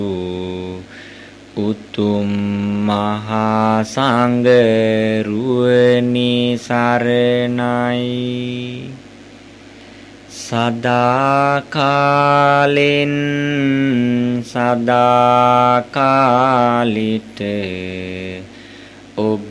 උතුම් මහා සංඝ රුවනි සරණයි සදා කාලෙන් සදා කාලිට ඔබ